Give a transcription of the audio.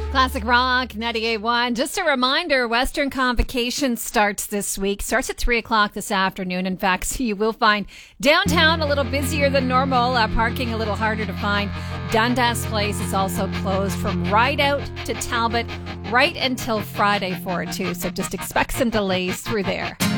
Classic Rock 98.1. Just a reminder, Western Convocation starts this week. Starts at 3 o'clock this afternoon. In fact, so you will find downtown a little busier than normal. Parking a little harder to find. Dundas Place is also closed from Rideout to Talbot right until Friday for it too. So just expect some delays through there.